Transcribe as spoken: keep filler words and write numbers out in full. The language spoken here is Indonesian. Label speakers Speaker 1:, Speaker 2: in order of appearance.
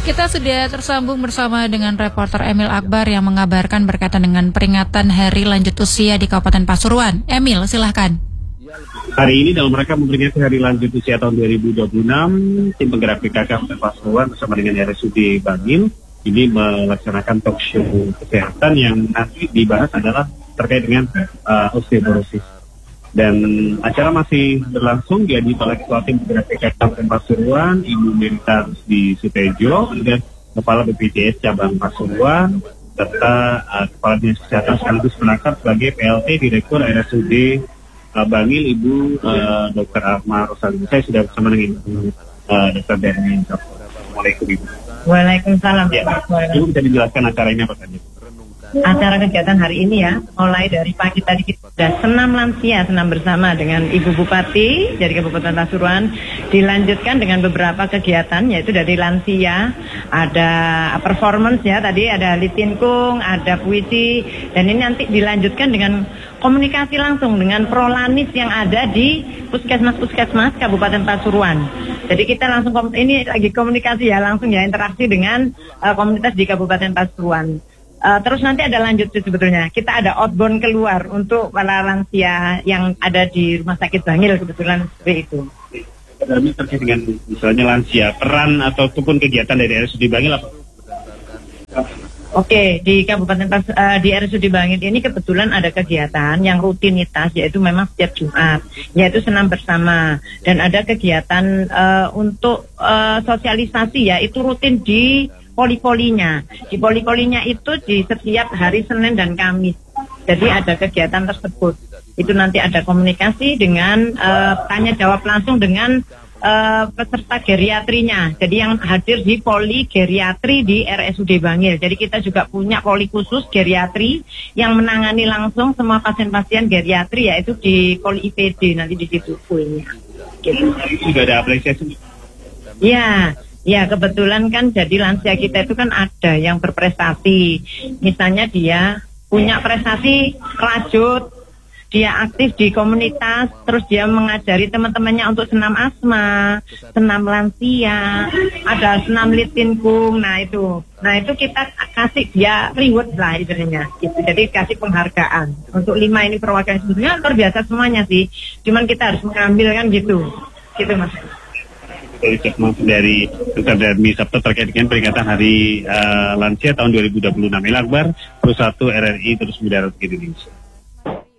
Speaker 1: Kita sudah tersambung bersama dengan reporter Emil Akbar yang mengabarkan berkaitan dengan peringatan Hari Lanjut Usia di Kabupaten Pasuruan. Emil, silahkan.
Speaker 2: Hari ini dalam rangka memperingati Hari Lanjut Usia tahun dua ribu dua puluh enam, tim penggerak P K K Kabupaten Pasuruan bersama dengan R S U D Bangil ini melaksanakan talk show kesehatan yang nanti dibahas adalah terkait dengan uh, osteoporosis. Dan acara masih berlangsung jadi oleh Ketua Tim Penggerak P K K Kabupaten Pasuruan, Ibu Merita Rusdi Sutejo, dan Kepala B P J S Cabang Pasuruan, serta uh, Kepala Dinas Kesehatan sekaligus penangkap sebagai P L T Direktur R S U D uh, Bangil, Ibu uh, Dokter Ahmad Rosalina. Saya sudah bersama dengan Ibu uh, Dokter Dermi. Assalamualaikum Ibu.
Speaker 3: Waalaikumsalam.
Speaker 2: Ya, Ibu bisa dijelaskan acara ini apa saja?
Speaker 3: Acara kegiatan hari ini ya, mulai dari pagi tadi kita sudah senam lansia, senam bersama dengan Ibu Bupati dari Kabupaten Pasuruan, dilanjutkan dengan beberapa kegiatan yaitu dari lansia, ada performance ya, tadi ada litinkung, ada puisi, dan ini nanti dilanjutkan dengan komunikasi langsung dengan prolanis yang ada di puskesmas-puskesmas Kabupaten Pasuruan. Jadi kita langsung, ini lagi komunikasi ya, langsung ya interaksi dengan uh, komunitas di Kabupaten Pasuruan. Uh, terus nanti ada lanjut sebetulnya. Kita ada outbound keluar untuk para lansia yang ada di Rumah Sakit Bangil kebetulan seperti itu.
Speaker 2: Ini terkait dengan misalnya lansia, peran ataupun kegiatan dari R S U D Bangil apa?
Speaker 3: Oke, di Kabupaten Pas, uh, di R S U D Bangil ini kebetulan ada kegiatan yang rutinitas yaitu memang setiap Jumat, yaitu senam bersama, dan ada kegiatan uh, untuk uh, sosialisasi ya, itu rutin di poli-polinya. Di poli-polinya itu di setiap hari Senin dan Kamis. Jadi ada kegiatan tersebut. Itu nanti ada komunikasi dengan uh, tanya jawab langsung dengan uh, peserta geriatrinya. Jadi yang hadir di poli geriatri di R S U D Bangil. Jadi kita juga punya poli khusus geriatri yang menangani langsung semua pasien-pasien geriatri, yaitu di poli I P D nanti di situ fullnya. Gitu.
Speaker 2: Sudah ada apresiasi?
Speaker 3: Ya. Ya, kebetulan kan jadi lansia kita itu kan ada yang berprestasi. Misalnya dia punya prestasi lanjut, dia aktif di komunitas, terus dia mengajari teman-temannya untuk senam asma, senam lansia, ada senam litinkung, nah itu. Nah itu kita kasih dia reward lah istilahnya, gitu. Jadi kasih penghargaan. Untuk lima ini perwakilan sebetulnya luar biasa semuanya sih. Cuman kita harus mengambil kan gitu. Gitu Mas.
Speaker 2: Dari Dokter Dermi Sabto terkait dengan peringatan Hari uh, Lansia tahun dua ribu dua puluh enam. Emil Akbar, Pro satu R R I terus mendarat di Indonesia.